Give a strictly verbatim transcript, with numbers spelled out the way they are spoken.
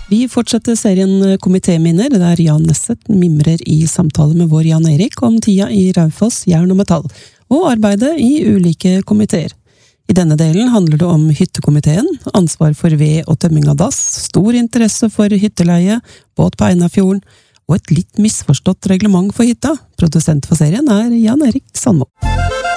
Vi fortsetter serien Komitéminner, der Jan Nesset mimrer i samtale med vår Jan Erik om tida i Raufoss, jern og metall, og arbeidet i ulike komiteer. I denne delen handler det om hyttekomiteen, ansvar for ved og tømming av dass, stor interesse for hytteleie, båt på Einafjorden, og et litt misforstått reglement for hytta. Produsent for serien er Jan Erik Sandmo.